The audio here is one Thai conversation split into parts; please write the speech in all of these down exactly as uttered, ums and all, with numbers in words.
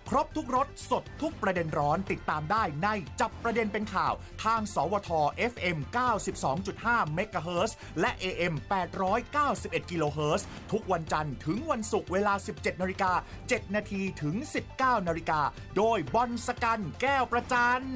ครบทุกรสสดทุกประเด็นร้อนติดตามได้ในจับประเด็นเป็นข่าวทางสวท เอฟ เอ็ม เก้าสิบสองจุดห้า เมกะเฮิรตซ์และ เอ เอ็ม แปดร้อยเก้าสิบเอ็ด กิโลเฮิรตซ์ทุกวันจันทร์ถึงวันศุกร์เวลา สิบเจ็ดนาฬิกาเจ็ดนาทีถึง สิบเก้านาฬิกาโดยบอลสกันแก้วประจัน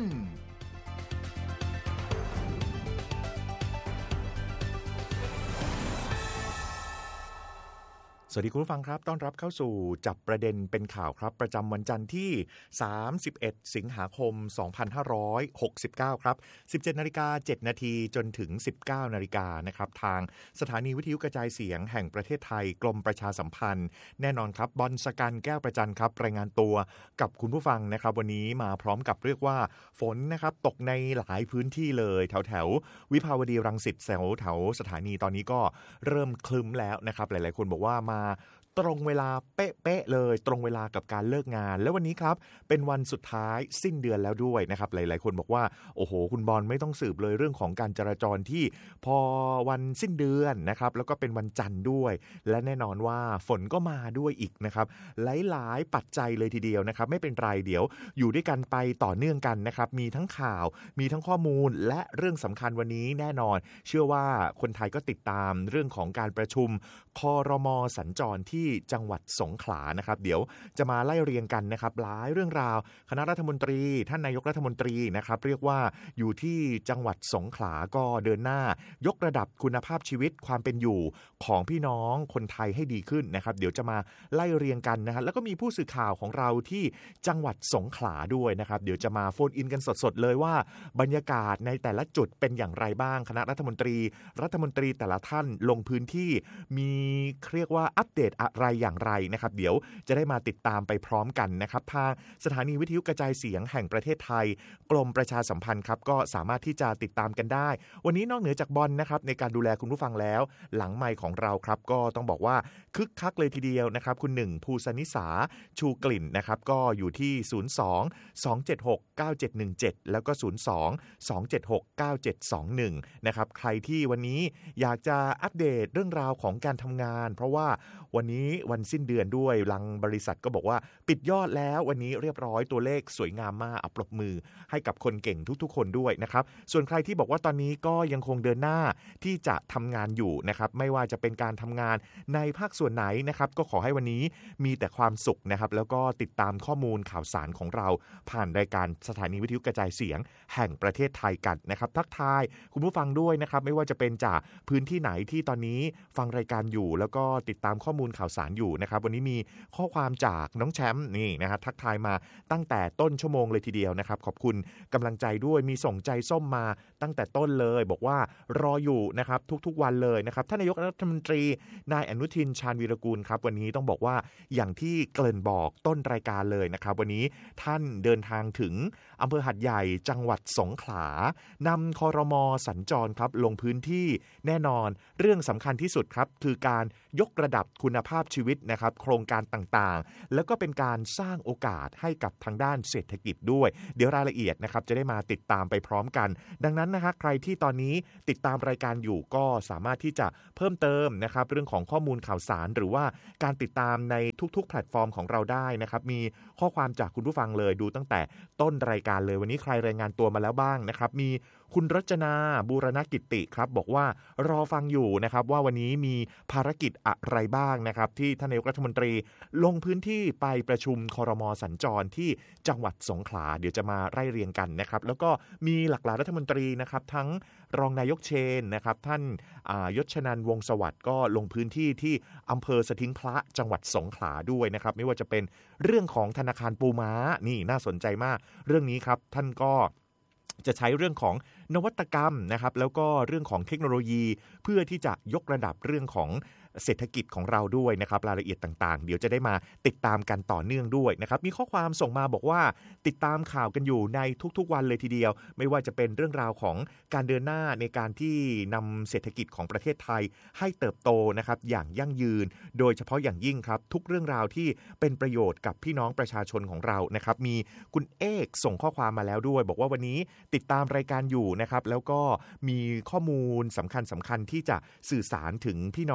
สวัสดีคุณผู้ฟังครับต้อนรับเข้าสู่จับประเด็นเป็นข่าวครับประจำวันจันทร์ที่สามสิบเอ็ดสิงหาคมสองพันห้าร้อยหกสิบเก้าครับ สิบเจ็ดนาฬิกาเจ็ดนาทีจนถึง สิบเก้านาฬิกานะครับทางสถานีวิทยุกระจายเสียงแห่งประเทศไทยกรมประชาสัมพันธ์แน่นอนครับบอลสกันแก้วประจันครับรายงานตัวกับคุณผู้ฟังนะครับวันนี้มาพร้อมกับเรียกว่าฝนนะครับตกในหลายพื้นที่เลยแถวแถววิภาวดีรังสิตแถวแถวสถานีตอนนี้ก็เริ่มคลึ้มแล้วนะครับหลายๆคนบอกว่ามาตรงเวลาเป๊ะๆเลยตรงเวลากับการเลิกงานแล้ววันนี้ครับเป็นวันสุดท้ายสิ้นเดือนแล้วด้วยนะครับหลายๆคนบอกว่าโอ้โหคุณบอลไม่ต้องสืบเลยเรื่องของการจราจรที่พอวันสิ้นเดือนนะครับแล้วก็เป็นวันจันทร์ด้วยและแน่นอนว่าฝนก็มาด้วยอีกนะครับหลายๆปัจจัยเลยทีเดียวนะครับไม่เป็นไรเดี๋ยวอยู่ด้วยกันไปต่อเนื่องกันนะครับมีทั้งข่าวมีทั้งข้อมูลและเรื่องสำคัญวันนี้แน่นอนเชื่อว่าคนไทยก็ติดตามเรื่องของการประชุมครม.สัญจรที่จังหวัดสงขลานะครับเดี๋ยวจะมาไล่เรียงกันนะครับหลายเรื่องราวคณะรัฐมนตรีท่านนายกรัฐมนตรีนะครับเรียกว่าอยู่ที่จังหวัดสงขลาก็เดินหน้ายกระดับคุณภาพชีวิตความเป็นอยู่ของพี่น้องคนไทยให้ดีขึ้นนะครับเดี๋ยวจะมาไล่เรียงกันนะครับแล้วก็มีผู้สื่อข่าวของเราที่จังหวัดสงขลาด้วยนะครับเดี๋ยวจะมาโฟนอินกันสดๆเลยว่าบรรยากาศในแต่ละจุดเป็นอย่างไรบ้างคณะรัฐมนตรีรัฐมนตรีแต่ละท่านลงพื้นที่มีเรียกว่าอัปเดตอะไรอย่างไรนะครับเดี๋ยวจะได้มาติดตามไปพร้อมกันนะครับทางสถานีวิทยุกระจายเสียงแห่งประเทศไทยกรมประชาสัมพันธ์ครับก็สามารถที่จะติดตามกันได้วันนี้นอกเหนือจากบอลนะครับในการดูแลคุณผู้ฟังแล้วหลังไมค์ของเราครับก็ต้องบอกว่าคึกคักเลยทีเดียวนะครับคุณหนึ่งภูสนิสาชูกลิ่นนะครับก็อยู่ที่ศูนย์ สอง สอง เจ็ด หก เก้า เจ็ด หนึ่ง เจ็ดแล้วก็ศูนย์ สอง สอง เจ็ด หก เก้า เจ็ด สอง หนึ่งนะครับใครที่วันนี้อยากจะอัปเดตเรื่องราวของการทำงานเพราะว่าวันนี้วันสิ้นเดือนด้วยหลังบริษัทก็บอกว่าปิดยอดแล้ววันนี้เรียบร้อยตัวเลขสวยงามมากอัปรบมือให้กับคนเก่งทุกๆคนด้วยนะครับส่วนใครที่บอกว่าตอนนี้ก็ยังคงเดินหน้าที่จะทำงานอยู่นะครับไม่ว่าจะเป็นการทำงานในภาคส่วนไหนนะครับก็ขอให้วันนี้มีแต่ความสุขนะครับแล้วก็ติดตามข้อมูลข่าวสารของเราผ่านรายการสถานีวิทยุกระจายเสียงแห่งประเทศไทยกันนะครับทักทายคุณผู้ฟังด้วยนะครับไม่ว่าจะเป็นจากพื้นที่ไหนที่ตอนนี้ฟังรายการอยู่แล้วก็ติดตามข้อมูลข่าวสารอยู่นะครับวันนี้มีข้อความจากน้องแชมป์นี่นะครับทักทายมาตั้งแต่ต้นชั่วโมงเลยทีเดียวนะครับขอบคุณกำลังใจด้วยมีส่งใจส้มมาตั้งแต่ต้นเลยบอกว่ารออยู่นะครับทุกๆวันเลยนะครับท่านนายกรัฐมนตรีนายอนุทินชาญวีรกูลครับวันนี้ต้องบอกว่าอย่างที่เกริ่นบอกต้นรายการเลยนะครับวันนี้ท่านเดินทางถึงอำเภอหัดใหญ่จังหวัดสงขลานำครม.สัญจรครับลงพื้นที่แน่นอนเรื่องสำคัญที่สุดครับคือการยกระดับคุณภาพชีวิตนะครับโครงการต่างๆแล้วก็เป็นการสร้างโอกาสให้กับทางด้านเศรษฐกิจด้วยเดี๋ยวรายละเอียดนะครับจะได้มาติดตามไปพร้อมกันดังนั้นนะครับใครที่ตอนนี้ติดตามรายการอยู่ก็สามารถที่จะเพิ่มเติมนะครับเรื่องของข้อมูลข่าวสารหรือว่าการติดตามในทุกๆแพลตฟอร์มของเราได้นะครับมีข้อความจากคุณผู้ฟังเลยดูตั้งแต่ต้นรายการเลยวันนี้ใครรายงานตัวมาแล้วบ้างนะครับมีคุณรจนาบูรณกิติครับบอกว่ารอฟังอยู่นะครับว่าวันนี้มีภารกิจอะไรบ้างนะครับที่ท่านนายกรัฐมนตรีลงพื้นที่ไปประชุมครม.สัญจรที่จังหวัดสงขลาเดี๋ยวจะมาไล่เรียงกันนะครับแล้วก็มีหลากหลายรัฐมนตรีนะครับทั้งรองนายกเชนนะครับท่านยศชนันท์วงศ์สวัสดิ์ก็ลงพื้นที่ที่อำเภอสถิงพระจังหวัดสงขลาด้วยนะครับไม่ว่าจะเป็นเรื่องของธนาคารปูม้านี่น่าสนใจมากเรื่องนี้ครับท่านก็จะใช้เรื่องของนวัตกรรมนะครับแล้วก็เรื่องของเทคโนโลยีเพื่อที่จะยกระดับเรื่องของ เศรษฐกิจของเราด้วยนะครับรายละเอียดต่างๆเดี๋ยวจะได้มาติดตามกันต่อเนื่องด้วยนะครับมีข้อความส่งมาบอกว่าติดตามข่าวกันอยู่ในทุกๆวันเลยทีเดียวไม่ว่าจะเป็นเรื่องราวของการเดินหน้าในการที่นำเศรษฐกิจของประเทศไทยให้เติบโตนะครับอย่างยั่งยืนโดยเฉพาะอย่างยิ่งครับทุกเรื่องราวที่เป็นประโยชน์กับพี่น้องประชาชนของเรานะครับมีคุณเอกส่งข้อความมาแล้วด้วยบอกว่าวันนี้ติดตามรายการอยู่นะครับแล้วก็มีข้อมูลสำคัญสำคัญที่จะสื่อสารถึงพี่น้องประชา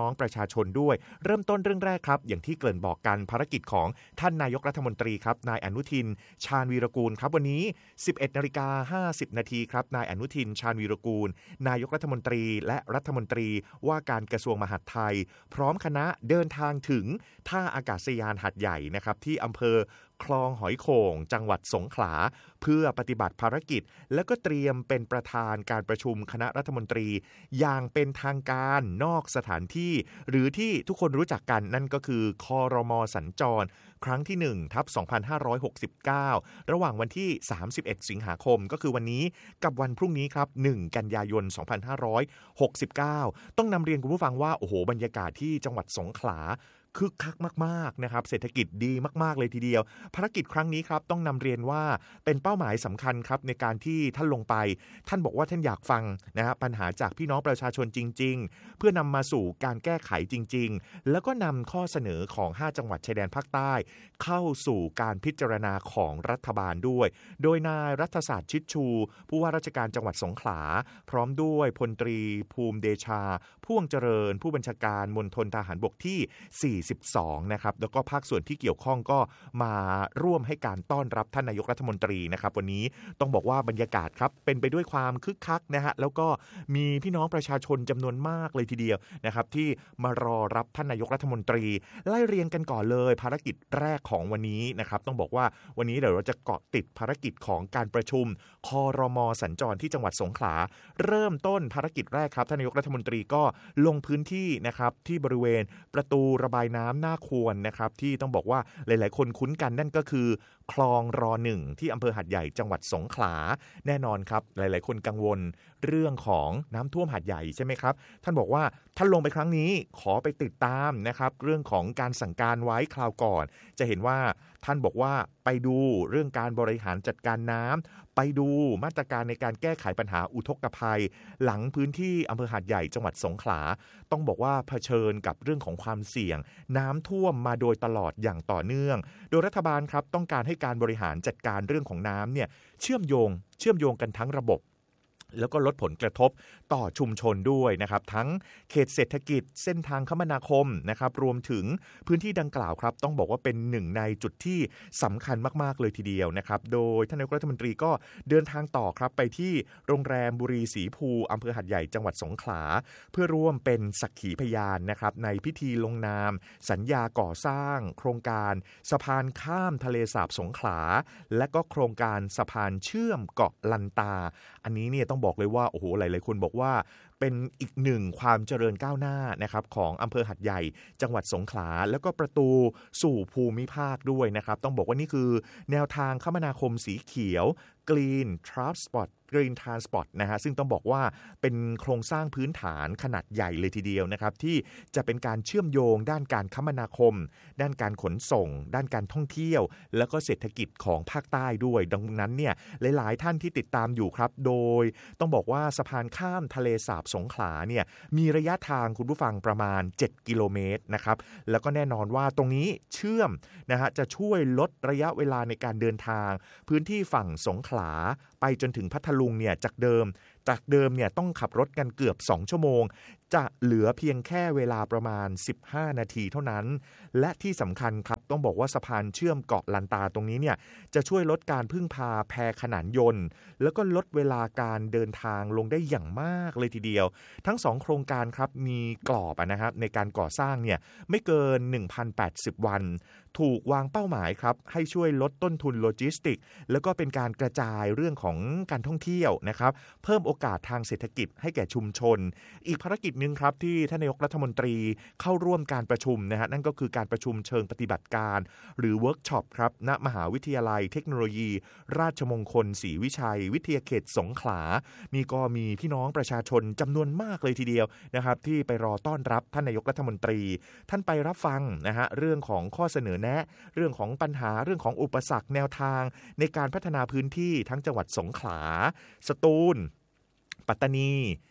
ชนด้วยเริ่มต้นเรื่องแรกครับอย่างที่เกริ่นบอกกันภารกิจของท่านนายกรัฐมนตรีครับนายอนุทินชาญวีรกูลครับวันนี้ สิบเอ็ดนาฬิกาห้าสิบนาทีครับนายอนุทินชาญวีรกูลนายกรัฐมนตรีและรัฐมนตรีว่าการกระทรวงมหาดไทยพร้อมคณะเดินทางถึงท่าอากาศยานหาดใหญ่นะครับที่อำเภอคลองหอยโข่งจังหวัดสงขลาเพื่อปฏิบัติภารกิจและก็เตรียมเป็นประธานการประชุมคณะรัฐมนตรีอย่างเป็นทางการนอกสถานที่หรือที่ทุกคนรู้จักกันนั่นก็คือครม.สัญจรครั้งที่หนึ่งทับสองพันห้าร้อยหกสิบเก้าระหว่างวันที่สามสิบเอ็ดสิงหาคมก็คือวันนี้กับวันพรุ่งนี้ครับหนึ่งกันยายนสองพันห้าร้อยหกสิบเก้าต้องนำเรียนคุณผู้ฟังว่าโอ้โหบรรยากาศที่จังหวัดสงขลาคึกคักมากๆนะครับเศรษฐกิจดีมากๆเลยทีเดียวภารกิจครั้งนี้ครับต้องนำเรียนว่าเป็นเป้าหมายสำคัญครับในการที่ท่านลงไปท่านบอกว่าท่านอยากฟังนะฮะปัญหาจากพี่น้องประชาชนจริงๆเพื่อนำมาสู่การแก้ไขจริงๆแล้วก็นำข้อเสนอของห้าจังหวัดชายแดนภาคใต้เข้าสู่การพิจารณาของรัฐบาลด้วยโดยนายรัฐศาสตร์ชิดชูผู้ว่าราชการจังหวัดสงขลาพร้อมด้วยพลตรีภูมิเดชาพ่วงเจริญผู้บัญชาการมณฑลทหารบกที่สี่สิบสองนะครับแล้วก็ภาคส่วนที่เกี่ยวข้องก็มาร่วมให้การต้อนรับท่านนายกรัฐมนตรีนะครับวันนี้ต้องบอกว่าบรรยากาศครับเป็นไปด้วยความคึกคักนะฮะแล้วก็มีพี่น้องประชาชนจำนวนมากเลยทีเดียวนะครับที่มารอรับท่านนายกรัฐมนตรีไล่เรียงกันก่อนเลยภารกิจแรกของวันนี้นะครับต้องบอกว่าวันนี้เดี๋ยวเราจะเกาะติดภารกิจของการประชุมครม.สัญจรที่จังหวัดสงขลาเริ่มต้นภารกิจแรกครับท่านนายกรัฐมนตรีก็ลงพื้นที่นะครับที่บริเวณประตูระบายน้ำหน้าควรนะครับที่ต้องบอกว่าหลายๆคนคุ้นกันนั่นก็คือคลองรอหนึ่งที่อำเภอหาดใหญ่จังหวัดสงขลาแน่นอนครับหลายๆคนกังวลเรื่องของน้ำท่วมหาดใหญ่ใช่ไหมครับท่านบอกว่าท่านลงไปครั้งนี้ขอไปติดตามนะครับเรื่องของการสั่งการไว้คราวก่อนจะเห็นว่าท่านบอกว่าไปดูเรื่องการบริหารจัดการน้ำไปดูมาตรการในการแก้ไขปัญหาอุทกภัยหลังพื้นที่อำเภอหาดใหญ่จังหวัดสงขลาต้องบอกว่าเผชิญกับเรื่องของความเสี่ยงน้ำท่วมมาโดยตลอดอย่างต่อเนื่องโดยรัฐบาลครับต้องการให้การบริหารจัดการเรื่องของน้ำเนี่ยเชื่อมโยงเชื่อมโยงกันทั้งระบบแล้วก็ลดผลกระทบต่อชุมชนด้วยนะครับทั้งเขตเศรษฐกิจเส้นทางคมนาคมนะครับรวมถึงพื้นที่ดังกล่าวครับต้องบอกว่าเป็นหนึ่งในจุดที่สำคัญมากๆเลยทีเดียวนะครับโดยท่านนายกรัฐมนตรีก็เดินทางต่อครับไปที่โรงแรมบุรีศรีภูอำเภอหาดใหญ่จังหวัดสงขลาเพื่อร่วมเป็นสักขีพยานนะครับในพิธีลงนามสัญญาก่อสร้างโครงการสะพานข้ามทะเลสาบสงขลาและก็โครงการสะพานเชื่อมเกาะลันตาอันนี้เนี่ยต้องบอกเลยว่าโอ้โหหลายๆคนบอกว่าเป็นอีกหนึ่งความเจริญก้าวหน้านะครับของอำเภอหาดใหญ่จังหวัดสงขลาแล้วก็ประตูสู่ภูมิภาคด้วยนะครับต้องบอกว่านี่คือแนวทางคมนาคมสีเขียว Green Transport Green Transport นะฮะซึ่งต้องบอกว่าเป็นโครงสร้างพื้นฐานขนาดใหญ่เลยทีเดียวนะครับที่จะเป็นการเชื่อมโยงด้านการคมนาคมด้านการขนส่งด้านการท่องเที่ยวแล้วก็เศรษฐกิจของภาคใต้ด้วยดังนั้นเนี่ยหลายๆท่านที่ติดตามอยู่ครับโดยต้องบอกว่าสะพานข้ามทะเลสาบสงขลาเนี่ยมีระยะทางคุณผู้ฟังประมาณเจ็ดกิโลเมตรนะครับแล้วก็แน่นอนว่าตรงนี้เชื่อมนะฮะจะช่วยลดระยะเวลาในการเดินทางพื้นที่ฝั่งสงขลาไปจนถึงพัทลุงเนี่ยจากเดิมจากเดิมเนี่ยต้องขับรถกันเกือบสองชั่วโมงจะเหลือเพียงแค่เวลาประมาณสิบห้านาทีเท่านั้นและที่สำคัญครับต้องบอกว่าสะพานเชื่อมเกาะลันตาตรงนี้เนี่ยจะช่วยลดการพึ่งพาแพขนานยนต์แล้วก็ลดเวลาการเดินทางลงได้อย่างมากเลยทีเดียวทั้งสองโครงการครับมีกรอบนะครับในการก่อสร้างเนี่ยไม่เกิน หนึ่งพันแปดสิบ วันถูกวางเป้าหมายครับให้ช่วยลดต้นทุนโลจิสติกแล้วก็เป็นการกระจายเรื่องของการท่องเที่ยวนะครับเพิ่มโอกาสทางเศรษฐกิจให้แก่ชุมชนอีกภารกิจนึงครับที่ท่านนายกรัฐมนตรีเข้าร่วมการประชุมนะฮะนั่นก็คือการประชุมเชิงปฏิบัติการหรือเวิร์กช็อปครับณมหาวิทยาลัยเทคโนโลยีราชมงคลศรีวิชัยวิทยาเขตสงขลานี่ก็มีพี่น้องประชาชนจำนวนมากเลยทีเดียวนะครับที่ไปรอต้อนรับท่านนายกรัฐมนตรีท่านไปรับฟังนะฮะเรื่องของข้อเสนอแนะเรื่องของปัญหาเรื่องของอุปสรรคแนวทางในการพัฒนาพื้นที่ทั้งจังหวัดสงขลาสตูลปัตตานี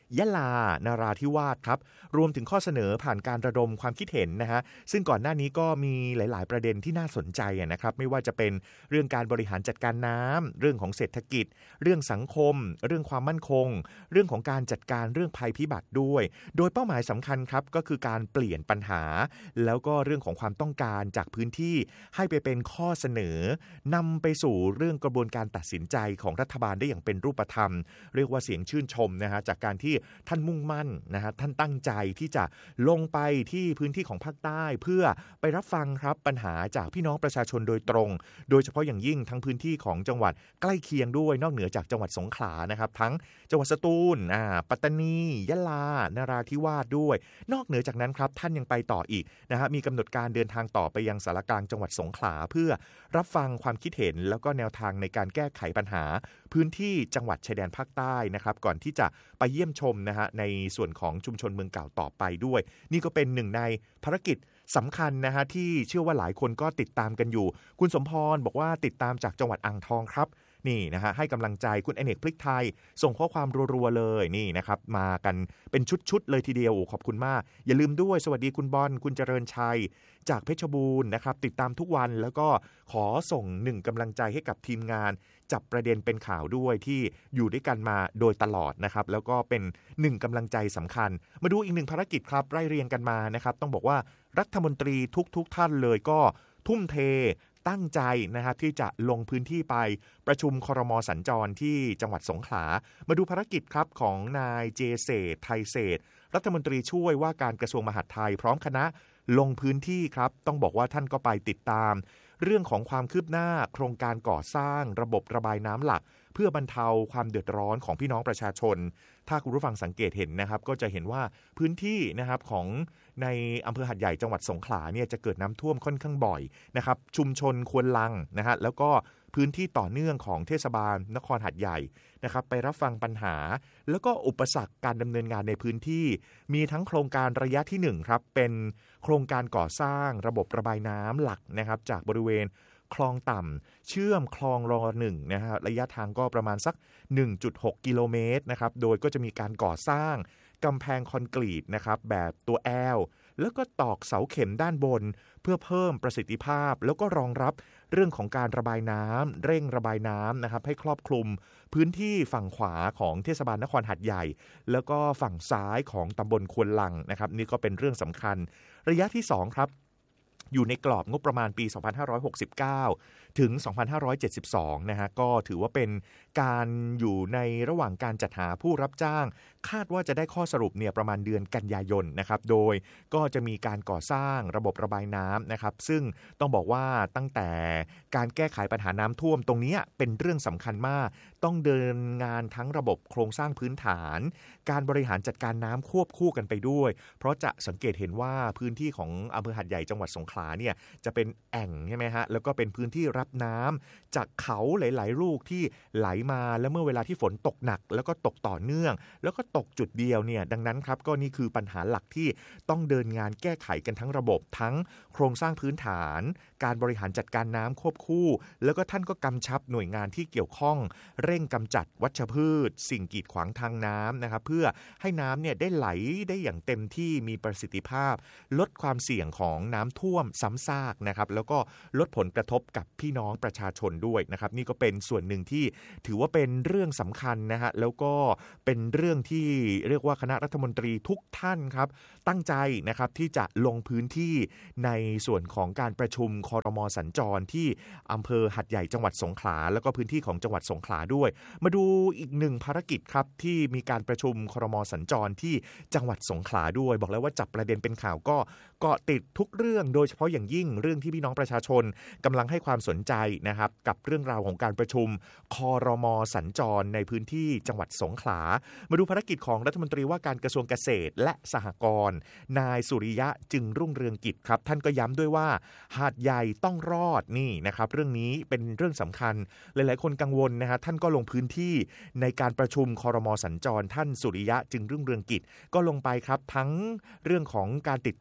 ยะลานราธิวาสครับรวมถึงข้อเสนอผ่านการระดมความคิดเห็นนะฮะซึ่งก่อนหน้านี้ก็มีหลายๆประเด็นที่น่าสนใจนะครับไม่ว่าจะเป็นเรื่องการบริหารจัดการน้ำเรื่องของเศรษฐกิจเรื่องสังคมเรื่องความมั่นคงเรื่องของการจัดการเรื่องภัยพิบัติด้วยโดยเป้าหมายสำคัญครับก็คือการเปลี่ยนปัญหาแล้วก็เรื่องของความต้องการจากพื้นที่ให้ไปเป็นข้อเสนอนำไปสู่เรื่องกระบวนการตัดสินใจของรัฐบาลได้อย่างเป็นรูปธรรมเรียกว่าเสียงชื่นชมนะฮะจากการที่ท่านมุ่งมั่นนะฮะท่านตั้งใจที่จะลงไปที่พื้นที่ของภาคใต้เพื่อไปรับฟังครับปัญหาจากพี่น้องประชาชนโดยตรงโดยเฉพาะอย่างยิ่งทั้งพื้นที่ของจังหวัดใกล้เคียงด้วยนอกเหนือจากจังหวัดสงขลานะครับทั้งจังหวัดสตูลอ่าปัตตานียะลานราธิวาสด้วยนอกเหนือจากนั้นครับท่านยังไปต่ออีกนะฮะมีกำหนดการเดินทางต่อไปยังสารกลางจังหวัดสงขลาเพื่อรับฟังความคิดเห็นแล้วก็แนวทางในการแก้ไขปัญหาพื้นที่จังหวัดชายแดนภาคใต้นะครับก่อนที่จะไปเยี่ยมชมนะฮะในส่วนของชุมชนเมืองเก่าต่อไปด้วยนี่ก็เป็นหนึ่งในภารกิจสำคัญนะฮะที่เชื่อว่าหลายคนก็ติดตามกันอยู่คุณสมพรบอกว่าติดตามจากจังหวัดอ่างทองครับนี่นะฮะให้กำลังใจคุณอเนกพลิกไทยส่งข้อความรัวๆเลยนี่นะครับมากันเป็นชุดๆเลยทีเดียวขอบคุณมากอย่าลืมด้วยสวัสดีคุณบอลคุณเจริญชัยจากเพชรบูรณ์นะครับติดตามทุกวันแล้วก็ขอส่งหนึ่งกำลังใจให้กับทีมงานจับประเด็นเป็นข่าวด้วยที่อยู่ด้วยกันมาโดยตลอดนะครับแล้วก็เป็นหนึ่งกำลังใจสำคัญมาดูอีกหนึ่งภารกิจครับไล่เรียงกันมานะครับต้องบอกว่ารัฐมนตรีทุกๆท่านเลยก็ทุ่มเทตั้งใจนะครับที่จะลงพื้นที่ไปประชุมครม.สัญจรที่จังหวัดสงขลามาดูภารกิจครับของนายเจเศรษฐ์ไทยเศรษฐ์รัฐมนตรีช่วยว่าการกระทรวงมหาดไทยพร้อมคณะลงพื้นที่ครับต้องบอกว่าท่านก็ไปติดตามเรื่องของความคืบหน้าโครงการก่อสร้างระบบระบายน้ำหลักเพื่อบรรเทาความเดือดร้อนของพี่น้องประชาชนถ้าคุณผู้ฟังสังเกตเห็นนะครับก็จะเห็นว่าพื้นที่นะครับของในอำเภอหาดใหญ่จังหวัดสงขลาเนี่ยจะเกิดน้ำท่วมค่อนข้างบ่อยนะครับชุมชนควนลังนะฮะแล้วก็พื้นที่ต่อเนื่องของเทศบาลนครหาดใหญ่นะครับไปรับฟังปัญหาแล้วก็อุปสรรคการดำเนินงานในพื้นที่มีทั้งโครงการระยะที่หนึ่งครับเป็นโครงการก่อสร้างระบบระบายน้ำหลักนะครับจากบริเวณคลองต่ำเชื่อมคลองรอหนึ่งนะฮะระยะทางก็ประมาณสัก หนึ่งจุดหก กิโลเมตรนะครับโดยก็จะมีการก่อสร้างกำแพงคอนกรีตนะครับแบบตัว L แล้วก็ตอกเสาเข็มด้านบนเพื่อเพิ่มประสิทธิภาพแล้วก็รองรับเรื่องของการระบายน้ำเร่งระบายน้ำนะครับให้ครอบคลุมพื้นที่ฝั่งขวาของเทศบาลนครหาดใหญ่แล้วก็ฝั่งซ้ายของตำบลควนลังนะครับนี่ก็เป็นเรื่องสำคัญระยะที่สองครับอยู่ในกรอบงบประมาณปีสองพันห้าร้อยหกสิบเก้าถึงสองพันห้าร้อยเจ็ดสิบสองนะฮะก็ถือว่าเป็นการอยู่ในระหว่างการจัดหาผู้รับจ้างคาดว่าจะได้ข้อสรุปเนี่ยประมาณเดือนกันยายนนะครับโดยก็จะมีการก่อสร้างระบบระบายน้ำนะครับซึ่งต้องบอกว่าตั้งแต่การแก้ไขปัญหาน้ำท่วมตรงนี้เป็นเรื่องสำคัญมากต้องเดินงานทั้งระบบโครงสร้างพื้นฐานการบริหารจัดการน้ำควบคู่กันไปด้วยเพราะจะสังเกตเห็นว่าพื้นที่ของอำเภอหาดใหญ่จังหวัดสงขลาเนี่ยจะเป็นแอ่งใช่ไหมฮะแล้วก็เป็นพื้นที่รับน้ำจากเขาหลายๆลูกที่ไหลมาแล้วเมื่อเวลาที่ฝนตกหนักแล้วก็ตกต่อเนื่องแล้วก็ตกจุดเดียวเนี่ยดังนั้นครับก็นี่คือปัญหาหลักที่ต้องเดินงานแก้ไขกันทั้งระบบทั้งโครงสร้างพื้นฐานการบริหารจัดการน้ำควบคู่แล้วก็ท่านก็กำชับหน่วยงานที่เกี่ยวข้องเร่งกำจัดวัชพืชสิ่งกีดขวางทางน้ำนะครับเพื่อให้น้ำเนี่ยได้ไหลได้อย่างเต็มที่มีประสิทธิภาพลดความเสี่ยงของน้ำท่วมซ้ำซากนะครับแล้วก็ลดผลกระทบกับพี่น้องประชาชนด้วยนะครับนี่ก็เป็นส่วนหนึ่งที่ถือว่าเป็นเรื่องสำคัญนะฮะแล้วก็เป็นเรื่องที่เรียกว่าคณะรัฐมนตรีทุกท่านครับตั้งใจนะครับที่จะลงพื้นที่ในส่วนของการประชุมครม.สัญจรที่อำเภอหาดใหญ่จังหวัดสงขลาแล้วก็พื้นที่ของจังหวัดสงขลาด้วยมาดูอีกหนึ่งภารกิจครับที่มีการประชุมครม.สัญจรที่จังหวัดสงขลาด้วยบอกแล้วว่าจับประเด็นเป็นข่าวก็เกาะติดทุกเรื่องโดยเฉพาะอย่างยิ่งเรื่องที่พี่น้องประชาชนกำลังให้ความสนใจนะครับกับเรื่องราวของการประชุมครม.สัญจรในพื้นที่จังหวัดสงขลามาดูภารกิจของรัฐมนตรีว่าการกระทรวงเกษตรและสหกรณ์นายสุริยะจึงรุ่งเรืองกิจครับท่านก็ย้ำด้วยว่าหาดใหญ่ต้องรอดนี่นะครับเรื่องนี้เป็นเรื่องสำคัญหลายๆคนกังวลนะฮะท่านก็ลงพื้นที่ในการประชุมครม.สัญจรท่านสุริยะจึงรุ่งเรืองกิจก็ลงไปครับทั้งเรื่องของการติดตามสถาน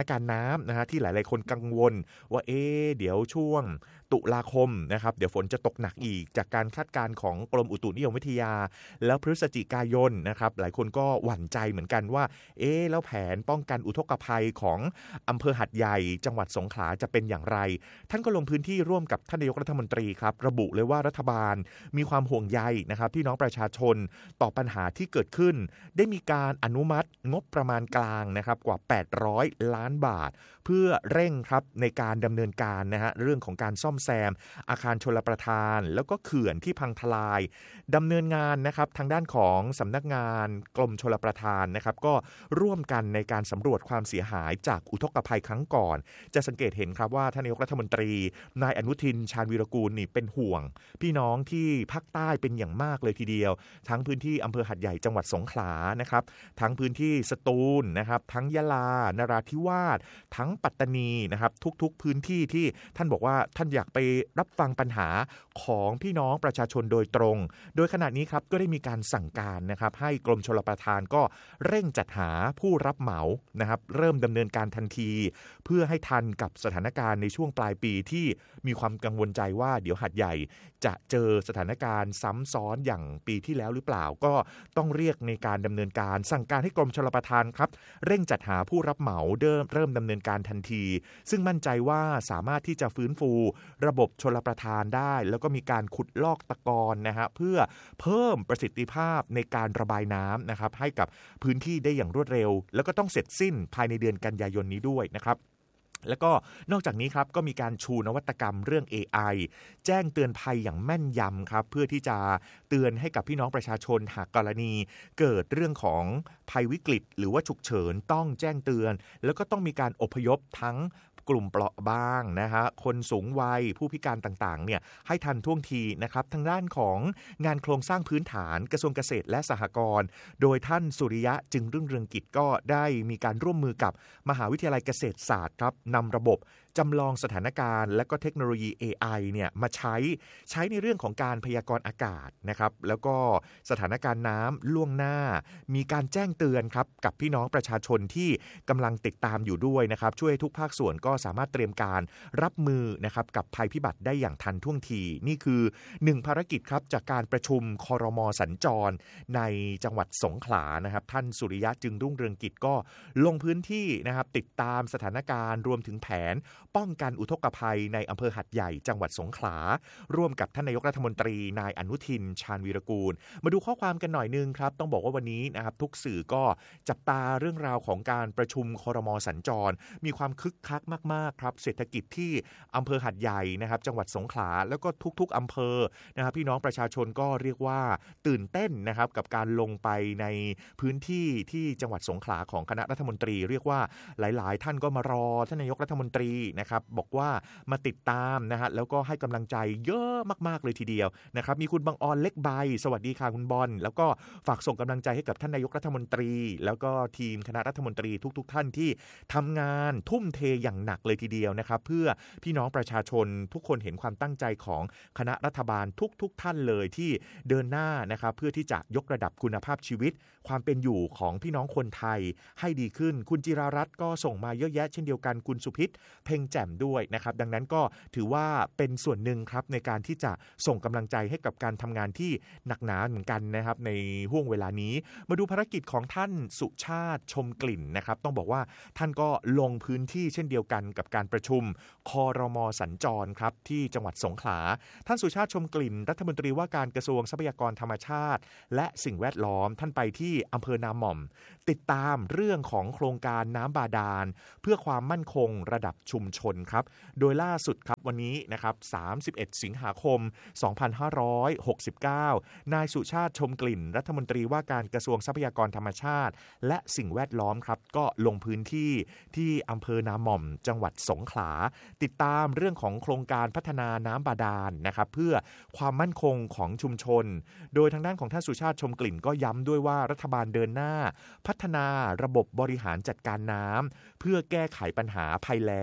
านการณ์น้ำนะฮะที่หลายๆคนกังวลว่าเอ๊ะเดี๋ยวช่วงตุลาคมนะครับเดี๋ยวฝนจะตกหนักอีกจากการคาดการณ์ของกรมอุตุนิยมวิทยาแล้วพฤศจิกายนนะครับหลายคนก็หวั่นใจเหมือนกันว่าเอ๊ะแล้วแผนป้องกันอุทกภัยของอำเภอหัดใหญ่จังหวัดสงขลาจะเป็นอย่างไรท่านก็ลงพื้นที่ร่วมกับท่านนายกรัฐมนตรีครับระบุเลยว่ารัฐบาลมีความห่วงใยนะครับพี่น้องประชาชนต่อปัญหาที่เกิดขึ้นได้มีการอนุมัติงบประมาณกลางนะครับกว่าแปดร้อยล้านบาทเพื่อเร่งครับในการดำเนินการนะฮะเรื่องของการซ่อมแซมอาคารชลประทานแล้วก็เขื่อนที่พังทลายดำเนินงานนะครับทางด้านของสำนักงานกรมชลประทานนะครับก็ร่วมกันในการสำรวจความเสียหายจากอุทกภัยครั้งก่อนจะสังเกตเห็นครับว่าท่านนายกรัฐมนตรีนายอนุทินชาญวีรกูลนี่เป็นห่วงพี่น้องที่ภาคใต้เป็นอย่างมากเลยทีเดียวทั้งพื้นที่อำเภอหัดใหญ่จังหวัดสงขลานะครับทั้งพื้นที่สตูลนะครับทั้งยะลานราธิวาสทั้งปัตตานีนะครับทุกๆพื้นที่ที่ท่านบอกว่าท่านอยากไปรับฟังปัญหาของพี่น้องประชาชนโดยตรงโดยขณะนี้ครับก็ได้มีการสั่งการนะครับให้กรมชลประทานก็เร่งจัดหาผู้รับเหมานะครับเริ่มดำเนินการทันทีเพื่อให้ทันกับสถานการณ์ในช่วงปลายปีที่มีความกังวลใจว่าเดี๋ยวหัดใหญ่จะเจอสถานการณ์ซ้ำซ้อนอย่างปีที่แล้วหรือเปล่าก็ต้องเรียกในการดำเนินการสั่งการให้กรมชลประทานครับเร่งจัดหาผู้รับเหมาเริ่มเริ่มดำเนินการทันทีซึ่งมั่นใจว่าสามารถที่จะฟื้นฟูระบบชลประทานได้แล้วก็มีการขุดลอกตะกอนนะฮะเพื่อเพิ่มประสิทธิภาพในการระบายน้ำนะครับให้กับพื้นที่ได้อย่างรวดเร็วแล้วก็ต้องเสร็จสิ้นภายในเดือนกันยายนนี้ด้วยนะครับแล้วก็นอกจากนี้ครับก็มีการชูนวัตกรรมเรื่อง เอ ไอ แจ้งเตือนภัยอย่างแม่นยำครับเพื่อที่จะเตือนให้กับพี่น้องประชาชนหากกรณีเกิดเรื่องของภัยวิกฤตหรือว่าฉุกเฉินต้องแจ้งเตือนแล้วก็ต้องมีการอพยพทั้งกลุ่มเปราะบางนะฮะคนสูงวัยผู้พิการต่างๆเนี่ยให้ทันท่วงทีนะครับทางด้านของงานโครงสร้างพื้นฐานกระทรวงเกษตรและสหกรณ์โดยท่านสุริยะจึงรุ่งเรืองกิจก็ได้มีการร่วมมือกับมหาวิทยาลัยเกษตรศาสตร์ครับนำระบบจำลองสถานการณ์และก็เทคโนโลยี เอ ไอ เนี่ยมาใช้ใช้ในเรื่องของการพยากรณ์อากาศนะครับแล้วก็สถานการณ์น้ำล่วงหน้ามีการแจ้งเตือนครับกับพี่น้องประชาชนที่กำลังติดตามอยู่ด้วยนะครับช่วยทุกภาคส่วนก็สามารถเตรียมการรับมือนะครับกับภัยพิบัติได้อย่างทันท่วงทีนี่คือหนึ่งภารกิจครับจากการประชุมครม.สัญจรในจังหวัดสงขลานะครับท่านสุริยะจึงรุ่งเรืองกิจก็ลงพื้นที่นะครับติดตามสถานการณ์รวมถึงแผนป้องกันอุทกภัยในอำเภอหัดใหญ่จังหวัดสงขลาร่วมกับท่านนายกรัฐมนตรีนายอนุทินชาญวีรกูลมาดูข้อความกันหน่อยนึงครับต้องบอกว่าวันนี้นะครับทุกสื่อก็จับตาเรื่องราวของการประชุมครม.สัญจรมีความคึกคักมากๆครับเศรษฐกิจที่อำเภอหัดใหญ่นะครับจังหวัดสงขลาแล้วก็ทุกๆอำเภอนะครับพี่น้องประชาชนก็เรียกว่าตื่นเต้นนะครับกับการลงไปในพื้นที่ที่จังหวัดสงขลาของคณะรัฐมนตรีเรียกว่าหลายๆท่านก็มารอท่านนายกรัฐมนตรีนะครับบอกว่ามาติดตามนะฮะแล้วก็ให้กำลังใจเยอะมากๆเลยทีเดียวนะครับมีคุณบังออนเล็กใบสวัสดีค่ะคุณบอลแล้วก็ฝากส่งกำลังใจให้กับท่านนายกรัฐมนตรีแล้วก็ทีมคณะรัฐมนตรีทุกๆท่านที่ทำงานทุ่มเทอย่างหนักเลยทีเดียวนะครับเพื่อพี่น้องประชาชนทุกคนเห็นความตั้งใจของคณะรัฐบาลทุกๆท่านเลยที่เดินหน้านะครับเพื่อที่จะยกระดับคุณภาพชีวิตความเป็นอยู่ของพี่น้องคนไทยให้ดีขึ้นคุณจิรารัตน์ก็ส่งมาเยอะแยะเช่นเดียวกันคุณสุพิษเพ็งแจ่มด้วยนะครับดังนั้นก็ถือว่าเป็นส่วนหนึ่งครับในการที่จะส่งกำลังใจให้กับการทำงานที่หนักหนาเหมือนกันนะครับในห่วงเวลานี้มาดูภารกิจของท่านสุชาติชมกลิ่นนะครับต้องบอกว่าท่านก็ลงพื้นที่เช่นเดียวกันกับการประชุมครม.สัญจรครับที่จังหวัดสงขลาท่านสุชาติชมกลิ่นรัฐมนตรีว่าการกระทรวงทรัพยากรธรรมชาติและสิ่งแวดล้อมท่านไปที่อำเภอนาหม่อมติดตามเรื่องของโครงการน้ำบาดาลเพื่อความมั่นคงระดับชุมชนครับโดยล่าสุดครับวันนี้นะครับสามสิบเอ็ดสิงหาคมสองพันห้าร้อยหกสิบเก้านายสุชาติชมกลิ่นรัฐมนตรีว่าการกระทรวงทรัพยากรธรรมชาติและสิ่งแวดล้อมครับก็ลงพื้นที่ที่อำเภอนาหม่อมจังหวัดสงขลาติดตามเรื่องของโครงการพัฒนาน้ำบาดาลนะครับเพื่อความมั่นคงของชุมชนโดยทางด้านของท่านสุชาติชมกลิ่นก็ย้ำด้วยว่ารัฐบาลเดินหน้าพัฒนาระบบบริหารจัดการน้ำเพื่อแก้ไขปัญหาภัยแล้งนะครับ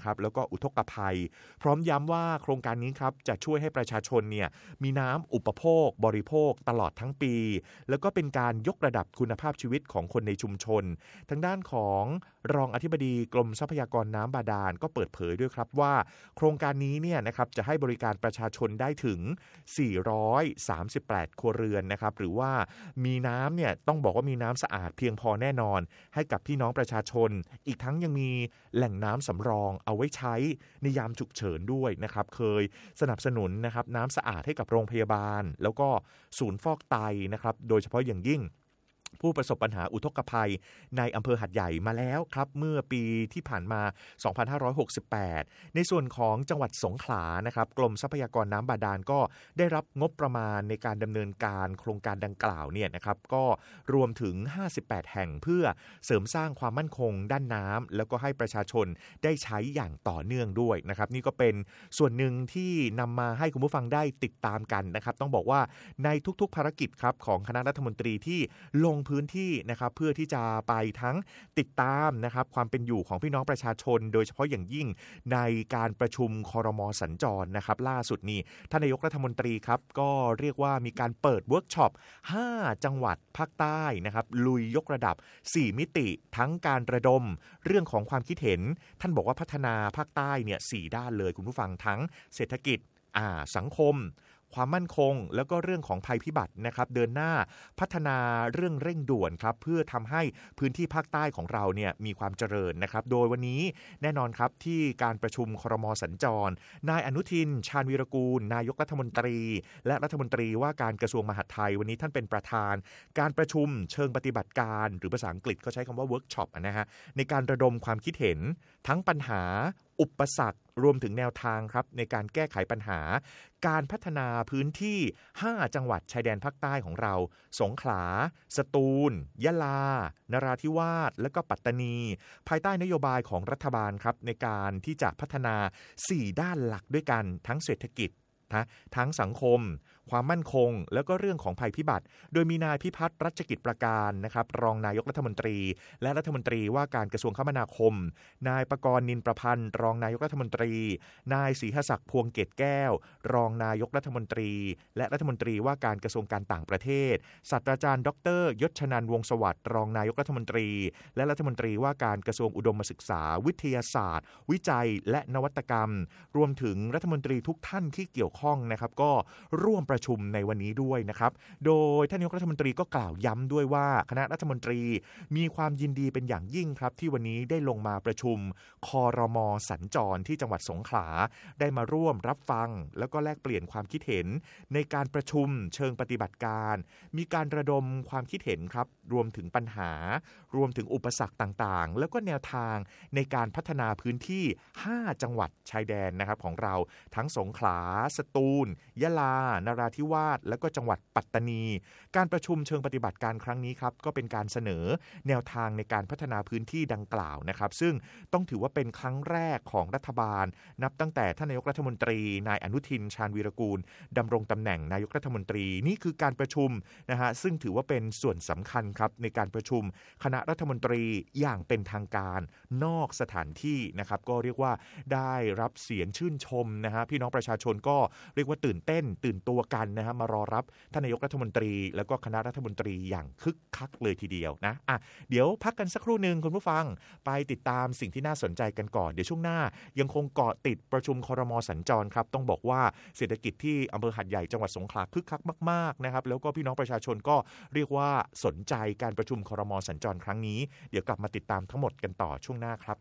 นะครับแล้วก็อุทกภัยพร้อมย้ำว่าโครงการนี้ครับจะช่วยให้ประชาชนเนี่ยมีน้ำอุปโภคบริโภคตลอดทั้งปีแล้วก็เป็นการยกระดับคุณภาพชีวิตของคนในชุมชนทางด้านของรองอธิบดีกรมทรัพยากรน้ำบาดาลก็เปิดเผยด้วยครับว่าโครงการนี้เนี่ยนะครับจะให้บริการประชาชนได้ถึงสี่ร้อยสามสิบแปดครัวเรือนนะครับหรือว่ามีน้ำเนี่ยต้องบอกว่ามีน้ำสะอาดเพียงพอแน่นอนให้กับพี่น้องประชาชนอีกทั้งยังมีแหล่งน้ำสำรองเอาไว้ใช้ในยามฉุกเฉินด้วยนะครับเคยสนับสนุนนะครับน้ำสะอาดให้กับโรงพยาบาลแล้วก็ศูนย์ฟอกไตนะครับโดยเฉพาะอย่างยิ่งผู้ประสบปัญหาอุทกภัยในอำเภอหัดใหญ่มาแล้วครับเมื่อปีที่ผ่านมาสองพันห้าร้อยหกสิบแปดในส่วนของจังหวัดสงขลานะครับกรมทรัพยากรน้ำบาดาลก็ได้รับงบประมาณในการดำเนินการโครงการดังกล่าวเนี่ยนะครับก็รวมถึงห้าสิบแปดแห่งเพื่อเสริมสร้างความมั่นคงด้านน้ำแล้วก็ให้ประชาชนได้ใช้อย่างต่อเนื่องด้วยนะครับนี่ก็เป็นส่วนหนึ่งที่นำมาให้คุณผู้ฟังได้ติดตามกันนะครับต้องบอกว่าในทุกๆภารกิจครับของคณะรัฐมนตรีที่ลงพื้นที่นะครับเพื่อที่จะไปทั้งติดตามนะครับความเป็นอยู่ของพี่น้องประชาชนโดยเฉพาะอย่างยิ่งในการประชุมครม.สัญจรนะครับล่าสุดนี้ท่านนายกรัฐมนตรีครับก็เรียกว่ามีการเปิดเวิร์กช็อปห้าจังหวัดภาคใต้นะครับลุยยกระดับสี่มิติทั้งการระดมเรื่องของความคิดเห็นท่านบอกว่าพัฒนาภาคใต้เนี่ยสี่ด้านเลยคุณผู้ฟังทั้งเศรษฐกิจอ่าสังคมความมั่นคงแล้วก็เรื่องของภัยพิบัตินะครับเดินหน้าพัฒนาเรื่องเร่งด่วนครับเพื่อทำให้พื้นที่ภาคใต้ของเราเนี่ยมีความเจริญนะครับโดยวันนี้แน่นอนครับที่การประชุมครม.สัญจรนายอนุทินชาญวีรกูลนายกรัฐมนตรีและรัฐมนตรีว่าการกระทรวงมหาดไทยวันนี้ท่านเป็นประธานการประชุมเชิงปฏิบัติการหรือภาษาอังกฤษเขาใช้คำว่าเวิร์กช็อปนะฮะในการระดมความคิดเห็นทั้งปัญหาอุปสรรครวมถึงแนวทางครับในการแก้ไขปัญหาการพัฒนาพื้นที่ห้าจังหวัดชายแดนภาคใต้ของเราสงขลาสตูลยะลานราธิวาสและก็ปัตตานีภายใต้นโยบายของรัฐบาลครับในการที่จะพัฒนาสี่ด้านหลักด้วยกันทั้งเศรษฐกิจทั้งสังคมความมั่นคงแล้วก็เรื่องของภัยพิบัติโดยมีนายพิพัฒน์รัชกิจประการนะครับรองนายกรัฐมนตรีและรัฐมนตรีว่าการกระทรวงคมนาคมนายประกรณ์นินประพันธ์รองนายกรัฐมนตรีนายศรีหศักดิ์พวงเกตแก้วรองนายกรัฐมนตรีและรัฐมนตรีว่าการกระทรวงการต่างประเทศศาสตราจารย์ดรยศชนันท์วงศ์สวัสดิ์รองนายกรัฐมนตรีและรัฐมนตรีว่าการกระทรวงอุดมศึกษาวิทยาศาสตร์วิจัยและนวัตกรรมรวมถึงรัฐมนตรีทุกท่านที่เกี่ยวข้องนะครับก็ร่วมประชุมในวันนี้ด้วยนะครับโดยท่านนายกรัฐมนตรีก็กล่าวย้ำด้วยว่าคณะรัฐมนตรีมีความยินดีเป็นอย่างยิ่งครับที่วันนี้ได้ลงมาประชุมครม.สัญจรที่จังหวัดสงขลาได้มาร่วมรับฟังแล้วก็แลกเปลี่ยนความคิดเห็นในการประชุมเชิงปฏิบัติการมีการระดมความคิดเห็นครับรวมถึงปัญหารวมถึงอุปสรรคต่างๆแล้วก็แนวทางในการพัฒนาพื้นที่ห้าจังหวัดชายแดนนะครับของเราทั้งสงขลาสตูลยะลานราธิวาสและก็จังหวัดปัตตานีการประชุมเชิงปฏิบัติการครั้งนี้ครับก็เป็นการเสนอแนวทางในการพัฒนาพื้นที่ดังกล่าวนะครับซึ่งต้องถือว่าเป็นครั้งแรกของรัฐบาลนับตั้งแต่ท่านนายกรัฐมนตรีนายอนุทินชาญวีรกูลดำรงตำแหน่งนายกรัฐมนตรีนี่คือการประชุมนะฮะซึ่งถือว่าเป็นส่วนสำคัญครับในการประชุมคณะรัฐมนตรีอย่างเป็นทางการนอกสถานที่นะครับก็เรียกว่าได้รับเสียงชื่นชมนะฮะพี่น้องประชาชนก็เรียกว่าตื่นเต้นตื่นตัวกันนะฮะมารอรับท่านนายกรัฐมนตรีแล้วก็คณะรัฐมนตรีอย่างคึกคักเลยทีเดียวนะอ่ะเดี๋ยวพักกันสักครู่นึงคุณผู้ฟังไปติดตามสิ่งที่น่าสนใจกันก่อนเดี๋ยวช่วงหน้ายังคงเกาะติดประชุมครม.สัญจรครับต้องบอกว่าเศรษฐกิจที่อำเภอหัดใหญ่จังหวัดสงขลาคึกคักมากๆนะครับแล้วก็พี่น้องประชาชนก็เรียกว่าสนใจการประชุมครม.สัญจรครั้งนี้เดี๋ยวกลับมาติดตามทั้งหมดกันต่อช่วงหน้าครับ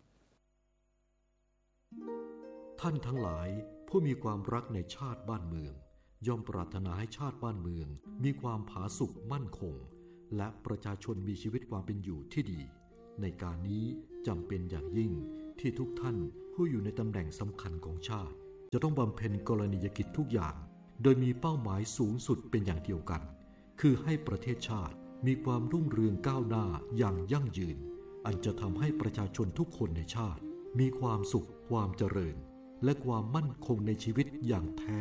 ท่านทั้งหลายผู้มีความรักในชาติบ้านเมืองย่อมปรารถนาให้ชาติบ้านเมืองมีความผาสุกมั่นคงและประชาชนมีชีวิตความเป็นอยู่ที่ดีในการนี้จำเป็นอย่างยิ่งที่ทุกท่านผู้อยู่ในตำแหน่งสำคัญของชาติจะต้องบำเพ็ญกรณียกิจทุกอย่างโดยมีเป้าหมายสูงสุดเป็นอย่างเดียวกันคือให้ประเทศชาติมีความรุ่งเรืองก้าวหน้าอย่างยั่งยืนอันจะทำให้ประชาชนทุกคนในชาติมีความสุขความเจริญและความมั่นคงในชีวิตอย่างแท้